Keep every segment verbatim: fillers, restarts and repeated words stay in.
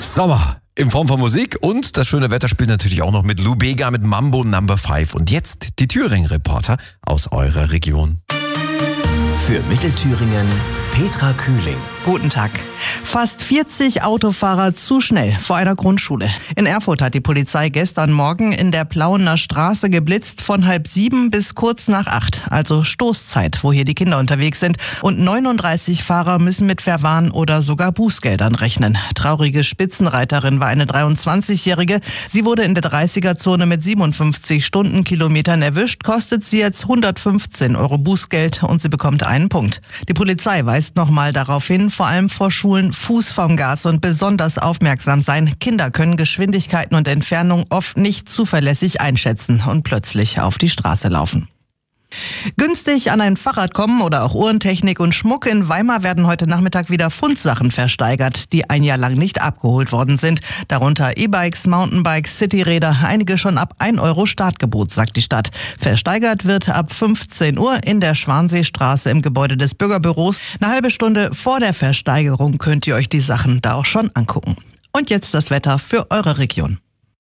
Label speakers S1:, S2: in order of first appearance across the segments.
S1: Sommer in Form von Musik und das schöne Wetter spielt natürlich auch noch mit Lou Bega mit Mambo Number fünf. Und jetzt die Thüringen-Reporter aus eurer Region.
S2: Für Mittelthüringen Petra Kühling.
S3: Guten Tag. Fast vierzig Autofahrer zu schnell vor einer Grundschule. In Erfurt hat die Polizei gestern Morgen in der Plauener Straße geblitzt von halb sieben bis kurz nach acht. Also Stoßzeit, wo hier die Kinder unterwegs sind. Und neununddreißig Fahrer müssen mit Verwarn oder sogar Bußgeldern rechnen. Traurige Spitzenreiterin war eine dreiundzwanzigjährige. Sie wurde in der dreißiger-Zone mit siebenundfünfzig Stundenkilometern erwischt. Kostet sie jetzt hundertfünfzehn Euro Bußgeld und sie bekommt einen Punkt. Die Polizei weist nochmal darauf hin, vor allem vor Schulen Fuß vom Gas und besonders aufmerksam sein. Kinder können Geschwindigkeiten und Entfernung oft nicht zuverlässig einschätzen und plötzlich auf die Straße laufen. Günstig an ein Fahrrad kommen oder auch Uhrentechnik und Schmuck. In Weimar werden heute Nachmittag wieder Fundsachen versteigert, die ein Jahr lang nicht abgeholt worden sind. Darunter E-Bikes, Mountainbikes, Cityräder, einige schon ab ein Euro Startgebot, sagt die Stadt. Versteigert wird ab fünfzehn Uhr in der Schwanseestraße im Gebäude des Bürgerbüros. Eine halbe Stunde vor der Versteigerung könnt ihr euch die Sachen da auch schon angucken. Und jetzt das Wetter für eure Region.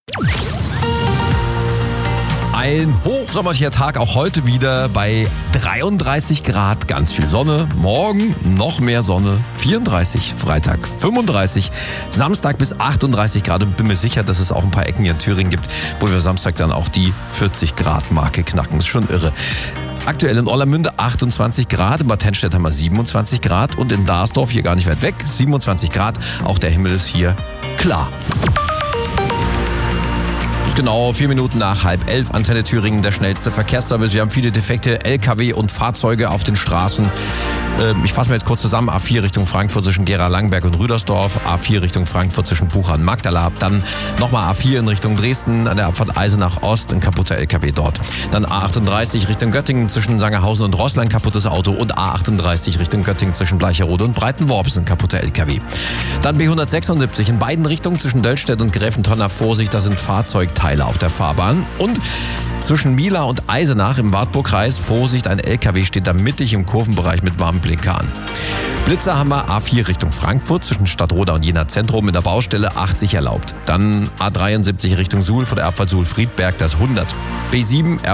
S1: Ein hochsommerlicher Tag, auch heute wieder bei dreiunddreißig Grad, ganz viel Sonne. Morgen noch mehr Sonne, vierunddreißig, Freitag fünfunddreißig, Samstag bis achtunddreißig Grad. Und bin mir sicher, dass es auch ein paar Ecken hier in Thüringen gibt, wo wir Samstag dann auch die vierzig Grad Marke knacken. Das ist schon irre. Aktuell in Orlamünde achtundzwanzig Grad, in Bad Tennstedt haben wir siebenundzwanzig Grad und in Darsdorf, hier gar nicht weit weg, siebenundzwanzig Grad. Auch der Himmel ist hier klar. Genau, vier Minuten nach halb elf, Antenne Thüringen, der schnellste Verkehrsservice. Wir haben viele defekte L K W und Fahrzeuge auf den Straßen. Ich fasse mir jetzt kurz zusammen. A vier Richtung Frankfurt zwischen Gera-Langberg und Rüdersdorf. A vier Richtung Frankfurt zwischen Bucha und Magdala. Dann nochmal A vier in Richtung Dresden an der Abfahrt Eisenach Ost. Ein kaputter L K W dort. Dann A achtunddreißig Richtung Göttingen zwischen Sangerhausen und Roßla. Ein kaputtes Auto. Und A achtunddreißig Richtung Göttingen zwischen Bleicherode und Breitenworp ist ein kaputter L K W. Dann B hundertsechsundsiebzig in beiden Richtungen zwischen Döllstedt und Gräfentonner. Vorsicht, da sind Fahrzeugteile auf der Fahrbahn. Und zwischen Mila und Eisenach im Wartburgkreis, Vorsicht, ein L K W steht da mittig im Kurvenbereich mit warmem Blinker an. Blitzer haben wir A vier Richtung Frankfurt zwischen Stadtroda und Jena Zentrum in der Baustelle achtzig erlaubt. Dann A dreiundsiebzig Richtung Suhl vor der Abfahrt Suhl-Friedberg, das hundert. B sieben